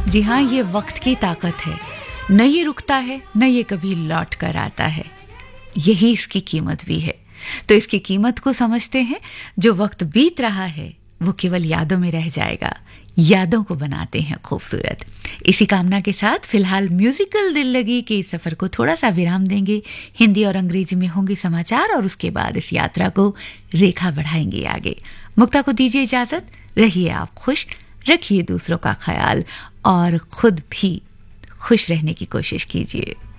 जी हाँ, ये वक्त की ताकत है, न ये रुकता है न ये कभी लौट कर आता है, यही इसकी कीमत भी है। तो इसकी कीमत को समझते हैं, जो वक्त बीत रहा है वो केवल यादों में रह जाएगा, यादों को बनाते हैं खूबसूरत। इसी कामना के साथ फिलहाल म्यूजिकल दिल लगी के इस सफर को थोड़ा सा विराम देंगे। हिंदी और अंग्रेजी में होंगे समाचार और उसके बाद इस यात्रा को रेखा बढ़ाएंगे आगे। मुक्ता को दीजिए इजाजत, रहिए आप खुश, रखिए दूसरों का ख्याल और खुद भी खुश रहने की कोशिश कीजिए।